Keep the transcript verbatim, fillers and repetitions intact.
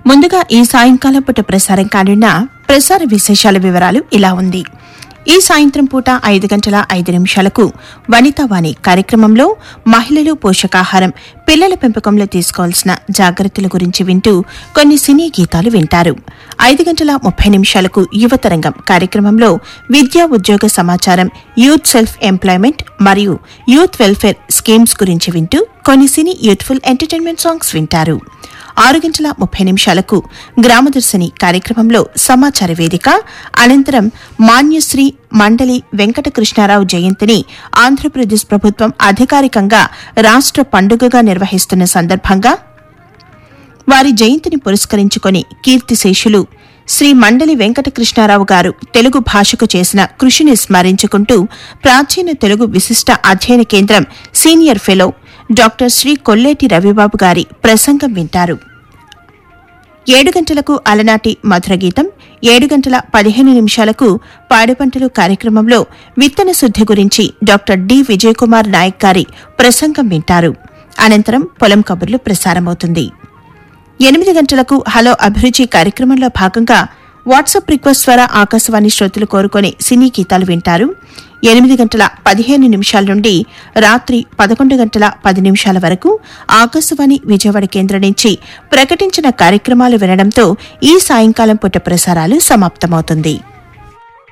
ముందుగా ఈ సాయంకాలం పూట ప్రసారం కానున్న ప్రసార విశేషాల వివరాలు ఇలా ఉంది. ఈ సాయంత్రం పూట ఐదు గంటల ఐదు నిమిషాలకు వనితావాణి కార్యక్రమంలో మహిళలు పోషకాహారం, పిల్లల పెంపకంలో తీసుకోవాల్సిన జాగ్రత్తల గురించి వింటూ కొన్ని సినీ గీతాలు వింటారు. ఐదు గంటల ముప్పై నిమిషాలకు యువతరంగం కార్యక్రమంలో విద్యా ఉద్యోగ సమాచారం, యూత్ సెల్ఫ్ ఎంప్లాయ్మెంట్ మరియు యూత్ వెల్ఫేర్ స్కీమ్స్ గురించి వింటూ కొన్ని సినీ యూత్ఫుల్ ఎంటర్టైన్మెంట్ సాంగ్స్ వింటారు. ఆరు గంటల ముప్పై నిమిషాలకు గ్రామదర్శిని కార్యక్రమంలో సమాచార వేదిక, అనంతరం మాన్యశ్రీ మండలి వెంకటకృష్ణారావు జయంతిని ఆంధ్రప్రదేశ్ ప్రభుత్వం అధికారికంగా రాష్ట్ర పండుగగా నిర్వహిస్తున్న సందర్భంగా వారి జయంతిని పురస్కరించుకొని కీర్తిశేషులు శ్రీ మండలి వెంకటకృష్ణారావు గారు తెలుగు భాషకు చేసిన కృషిని స్మరించుకుంటూ ప్రాచీన తెలుగు విశిష్ట అధ్యయన కేంద్రం senior fellow doctor Shri కొల్లేటి Ravibabu గారి ప్రసంగం వింటారు. ఏడు గంటలకు అలనాటి మధుర గీతం, ఏడు గంటల పదిహేను నిమిషాలకు పాడిపంటలు కార్యక్రమంలో విత్తన శుద్ధి గురించి డాక్టర్ డి విజయకుమార్ నాయక్ గారి ప్రసంగం వింటారు. అనంతరం పొలం కబుర్లు ప్రసారమవుతుంది. ఎనిమిది గంటలకు హలో అభిరుచి కార్యక్రమంలో భాగంగా వాట్సాప్ రిక్వెస్ట్ ద్వారా ఆకాశవాణి శ్రోతలు కోరుకునే సినీ గీతాలు వింటారు. ఎనిమిది గంటల పదిహేను నిమిషాల నుండి రాత్రి పదకొండు గంటల పది నిమిషాల వరకు ఆకాశవాణి విజయవాడ కేంద్రం నుంచి ప్రకటించిన కార్యక్రమాలు వినడంతో ఈ సాయంకాలం పూట ప్రసారాలు సమాప్తమవుతుంది.